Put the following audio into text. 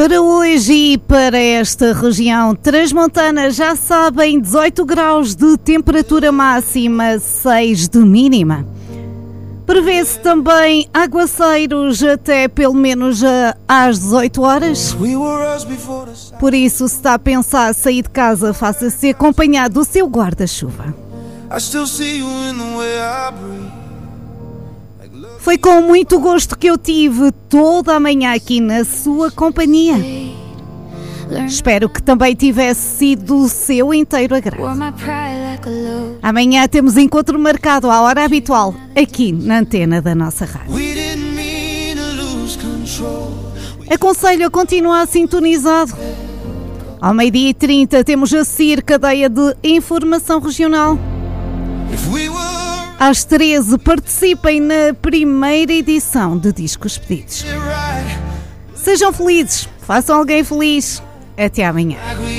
Para hoje e para esta região transmontana, já sabem, 18 graus de temperatura máxima, 6 de mínima. Prevê-se também aguaceiros até pelo menos às 18 horas. Por isso, se está a pensar sair de casa, faça-se acompanhado do seu guarda-chuva. Foi com muito gosto que eu tive toda a manhã aqui na sua companhia. Espero que também tivesse sido o seu inteiro agrado. Amanhã temos encontro marcado à hora habitual, aqui na antena da nossa rádio. Aconselho a continuar sintonizado. Ao 12h30 temos a seguir cadeia de informação regional. Às 13 participem na primeira edição de Discos Pedidos. Sejam felizes, façam alguém feliz. Até amanhã.